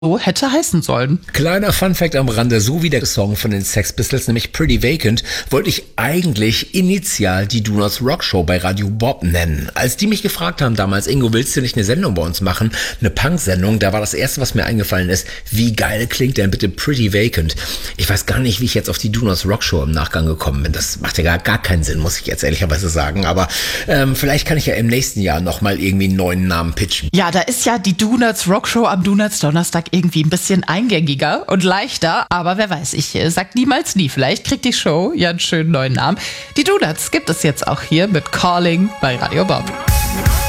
so hätte heißen sollen. Kleiner Funfact am Rande, so wie der Song von den Sex Pistols, nämlich Pretty Vacant, wollte ich eigentlich initial die Do Not Rock Show bei Radio Bob nennen. Als die mich gefragt haben damals, Ingo, willst du nicht eine Sendung bei uns machen? Eine Punk-Sendung, da war das erste, was mir eingefallen ist, wie geil klingt denn bitte Pretty Vacant? Ich weiß gar nicht, wie ich jetzt auf die Do Not Rock Show im Nachgang gekommen bin. Das macht ja gar keinen Sinn, muss ich jetzt ehrlicherweise sagen. Aber vielleicht kann ich ja im nächsten Jahr nochmal irgendwie einen neuen Namen pitchen. Ja, da ist ja die Donuts Rockshow am Donuts Donnerstag irgendwie ein bisschen eingängiger und leichter, aber wer weiß, ich sag niemals nie. Vielleicht kriegt die Show ja einen schönen neuen Namen. Die Donuts gibt es jetzt auch hier mit Calling bei Radio Bob.